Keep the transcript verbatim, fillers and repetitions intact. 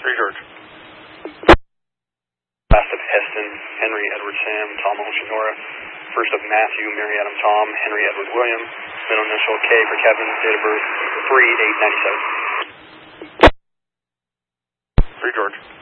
George. Last of Heston, Henry Edward Sam, Tom Oceanora. First of Matthew, Mary Adam Tom, Henry Edward William. Middle initial K for Kevin, date of birth three eight ninety-seven. three George.